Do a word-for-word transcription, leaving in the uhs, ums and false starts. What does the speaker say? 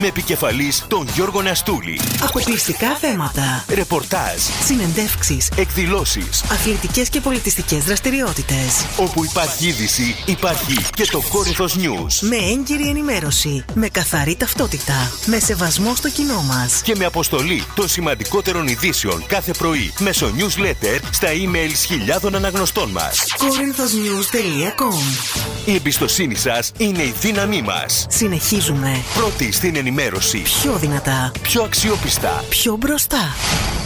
Με επικεφαλής τον Γιώργο Ναστούλη. Αποκλειστικά θέματα. Ρεπορτάζ. Συνεντεύξεις. Εκδηλώσεις. Αθλητικές και πολιτιστικές δραστηριότητες. Όπου υπάρχει είδηση, υπάρχει και το Κόρινθος News. Με έγκυρη ενημέρωση. Με καθαρή ταυτότητα. Με σεβασμό στο κοινό μας. Και με αποστολή των σημαντικότερων ειδήσεων κάθε πρωί μέσω newsletter στα emails χιλιάδων αναγνωστών μας. κόρινθος νιους τελεία κομ. Η εμπιστοσύνη σας είναι η δύναμή μας. Συνεχίζουμε. Πρώτη στην ενημέρωση. Πιο δυνατά. Πιο αξιόπιστα. Πιο μπροστά.